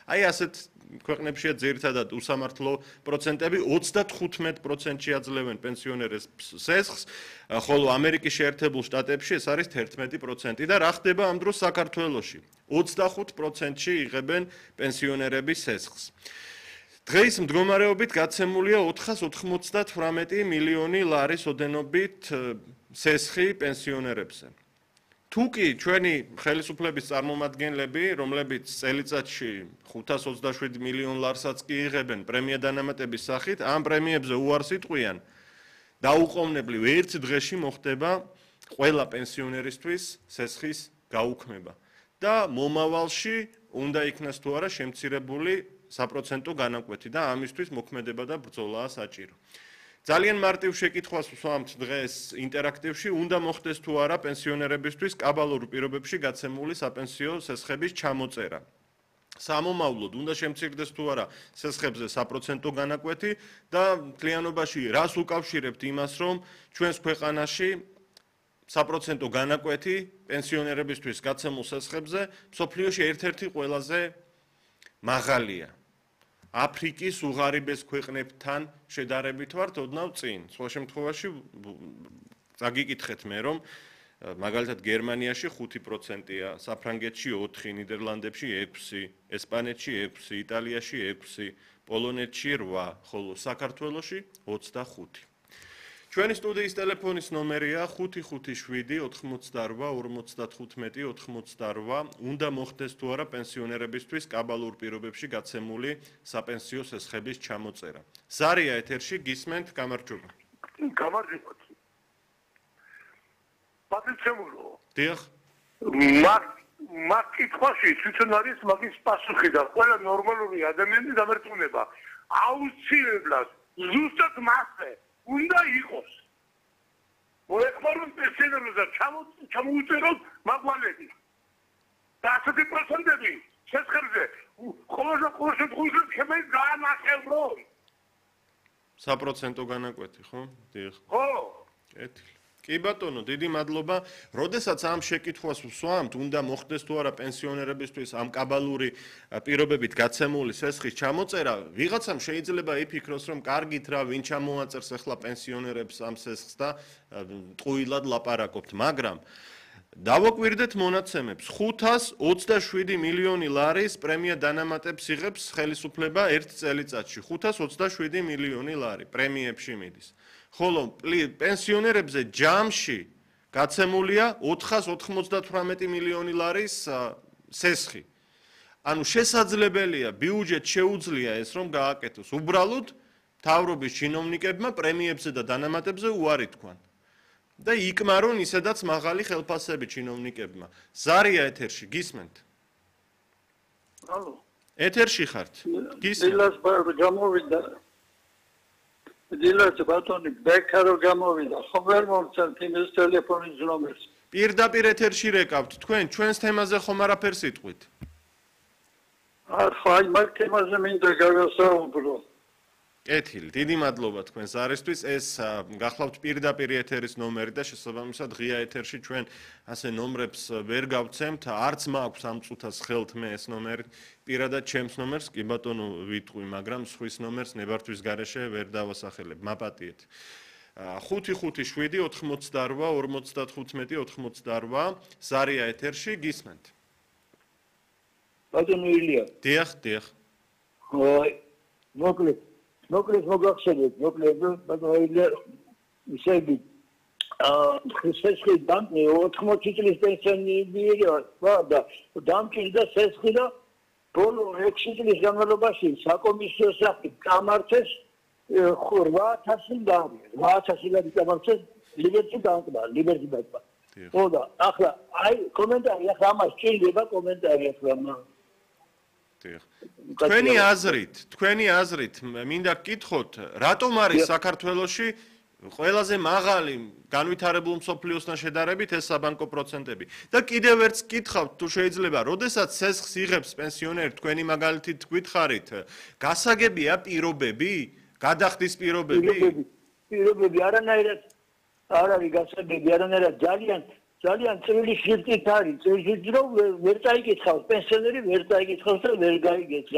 აი ასეთ ქვეყნებშია ძირითადად უსამართლო პროცენტები 35%-ში აძლევენ პენსიონერებს სესხს, ხოლო ამერიკის შეერთებულ შტატებში ეს არის 11% და რა ხდება ამ დროს საქართველოში? 25%-ში იღებენ პენსიონერები სესხს. დღეის მდგომარეობით გაცემულია 498 მილიონი ლარის ოდენობით სესხი პენსიონერებზე. თუ კი ჩვენი ხელისუფლების წარმომადგენლები, რომლებიც წელიწადში 527 მილიონ ლარსაც კი იღებენ პრემია დანამატების სახით, ამ პრემიებზე უარს იტყვიან, დაუყოვნებლივ ერთ დღეში მოხდება ყველა პენსიონერისთვის სესხის გაუქმება და მომავალში უნდა იქნას თუ არა შემცირებული საპროცენტო განაკვეთი და ამისთვის მოქმედება და ბრძოლაა საჭირო. ძალიან მარტივ შეკითხვას ვსვამთ დღეს ინტერაქტივში, უნდა მოხდეს თუ არა პენსიონერებისთვის კაბალურ პირობებში გაცემული საპენსიო სესხების ჩამოწერა. სამომავლოდ უნდა შემცირდეს თუ არა სესხებზე საპროცენტო განაკვეთი და მთლიანობაში რას უკავშირებთ იმას, რომ ჩვენს ქვეყანაში საპროცენტო განაკვეთი პენსიონერებისთვის გაცემულ სესხებზე მსოფლიოში ერთ-ერთი ყველაზე მაღალია. აფრიკის უღარიბეს ქვეყნებთან შედარებით ვართ ოდნავ წინ. სხვა შემთხვევაში წაგიკითხეთ მე, რომ მაგალითად გერმანიაში 5%-ია, საფრანგეთში 4%, ნიდერლანდებში 6%, ესპანეთში 6%, იტალიაში 6%, პოლონეთში 8%, ხოლო საქართველოში 25%. ჩვენი სტუდიის ტელეფონის ნომერია 557-88-55-88. უნდა მოხდეს თუ არა პენსიონერებისთვის კაბალურ პირობებში გაცემული საპენსიო სესხების ჩამოწერა. ზარია ეთერში, გისმენთ, გამარჯობა. გამარჯობა. პატრიცემულო. დიახ. მაგ კითხვაში თვითონ არის მაგის პასუხი და ყველა ნორმალური ადამიანი დამერწმუნება. აუცილებლად ზუსტად მასზე უნდა იყოს. მოეხმაროს პენსიონერებს და ჩამოუწეროთ მაგვალები. და 10%-ები სესხებზე ყოველ შემთხვევაში ხმენ გაანახებრო. საპროცენტო განაკვეთი, ხო? დიახ. ხო. კეთილი. კი ბატონო, დიდი მადლობა. როდესაც ამ შეკითხვას ვსვამთ, უნდა მოხდეს თუ არა პენსიონერებისთვის ამ კაბალური პირობებით გაცემული სესხის ჩამოწერა, ვიღაცამ შეიძლება იფიქროს, რომ კარგით რა, ვინ ჩამოაწერს ახლა პენსიონერებს ამ სესხს და ტყუილად ლაპარაკობთ, მაგრამ დავაკვირდეთ მონაცემებს. 527 მილიონი ლარის პრემია დანამატებს იღებს ხელისუფლება ერთ წელიწადში. 527 მილიონი ლარი პრემიებში მიდის. ხოლო პენსიონერებზე ჯამში გაცემულია 498 მილიონი ლარის სესხი. ანუ შესაძლებელია ბიუჯეტს შეუძლია ეს რომ გააკეთოს. უბრალოდ მთავრობის ჩინოვნიკებმა პრემიებზე და დანამატებზე უარი თქვან. და იკმარონ ისედაც მაღალი ხელფასები ჩინოვნიკებმა. ზარია ეთერში, გისმენთ? ალო. ეთერში ხართ? გისმენთ? დილას ბატონი ბექარო გამოვიდა. ხომ ვერ მომცემთ იმის ტელეფონის ნომერს? პირდაპირ ეთერში რეკავთ. თქვენ ჩვენს თემაზე ხომ არაფერს იტყვით? აი მაგ თემაზე მინდა გავასაუბრო. კეთილი, დიდი მადლობა თქვენს არისთვის. ეს გახლავთ პირდაპირ ეთერის ნომერი და შესაბამისად ღია ეთერში ჩვენ ასე ნომრებს ვერ გავცემთ. არც მაქვს ამ წუთას ხელთ მე ეს ნომერი. პირადად ჩემს ნომერს კი ბატონო ვიტყვი, მაგრამ სხვის ნომერს ნებართვის გარეშე ვერ დავასახელებ. მაპატიეთ. 558-88-95-88. ზარია ეთერში, გისმენთ? ბატონო ილია. დიახ. მოკლედ მოგახსენეთ, ბატონო ილია ისეთი სესხი დამჭი 80 წლის პენსიონერია და დამჭირდა სესხი და ბოლო 6 წლის განმავლობაში საკომისიო სახით გამართეს 8000 ლარი. 8000 ლარი გამართეს ლიბერტი ბანკმა. ხო და ახლა აი კომენტარი ახლა ამას ჭირდება კომენტარი ახლა. თქვენი აზრით მინდა გკითხოთ, რატომ არის საქართველოში ყველაზე მაღალი განვითარებულ მსოფლიოსთან შედარებით ეს საბანკო პროცენტები? და კიდევ ერთს გკითხავთ, თუ შეიძლება, როდესაც სესხს იღებს პენსიონერი, თქვენი მაგალითით გითხარით, გასაგებია პირობები, გადახდის პირობები? პირობები არანაირად არ არის გასაგები, არანაირად ძალიან წვრილი შრიფტით არის. წვრილი რომ ვერ წაიკითხავს პენსიონერი, ვერ წაიკითხავს და ვერ გაიგებს.